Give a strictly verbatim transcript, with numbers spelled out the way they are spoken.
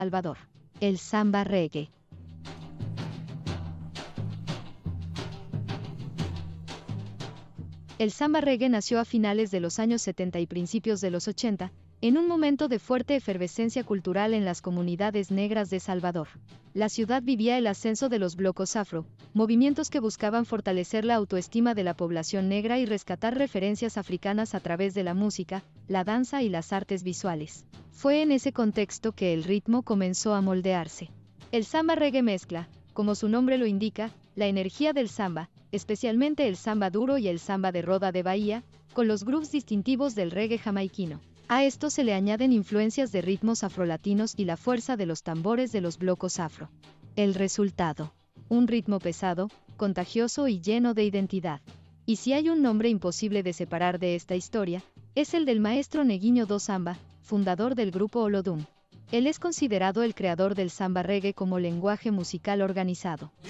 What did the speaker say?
Salvador. El samba reggae. El samba reggae nació a finales de los años setenta y principios de los ochenta, en un momento de fuerte efervescencia cultural en las comunidades negras de Salvador. La ciudad vivía el ascenso de los blocos afro, movimientos que buscaban fortalecer la autoestima de la población negra y rescatar referencias africanas a través de la música, la danza y las artes visuales. Fue en ese contexto que el ritmo comenzó a moldearse. El samba reggae mezcla, como su nombre lo indica, la energía del samba, especialmente el samba duro y el samba de roda de Bahía, con los grooves distintivos del reggae jamaiquino. A esto se le añaden influencias de ritmos afrolatinos y la fuerza de los tambores de los blocos afro. El resultado: un ritmo pesado, contagioso y lleno de identidad. Y si hay un nombre imposible de separar de esta historia, es el del maestro Neguinho do Samba, fundador del grupo Olodum. Él es considerado el creador del samba reggae como lenguaje musical organizado.